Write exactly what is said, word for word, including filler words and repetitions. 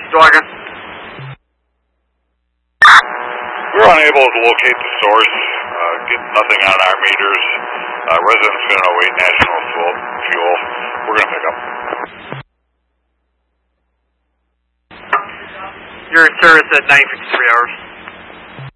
Dogger. We're unable to locate the source, uh, get nothing on our meters. Uh, residents going to await national fuel. We're going to pick up. You're in service at nine fifty-three hours.